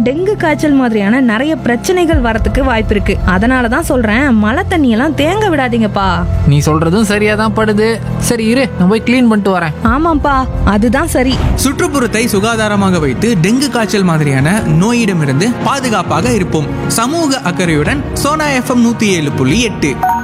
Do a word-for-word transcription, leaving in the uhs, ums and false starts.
Dengue காய்ச்சல் மாதிரியான நிறைய பிரச்சனைகள் வரதுக்கு வாய்ப்பு இருக்கு. அதனால தான் சொல்றேன், மழை தண்ணியெல்லாம் தேங்க விடாதீங்கப்பா. நீ சொல்றதும் சரியா தான் படுது. சரி இரு, நான் போய் க்ளீன் பண்ணிட்டு வரேன். ஆமாப்பா, அதுதான் சரி. சுற்றுப்புறத்தை சுகாதாரமாக வைத்து டெங்கு காய்ச்சல் மாதிரியான நோயிடமிருந்து பாதுகாப்பாக இருப்போம். சமூக அக்கறையுடன் சோனா எஃப்எம் நூத்தி ஏழு புள்ளி எட்டு.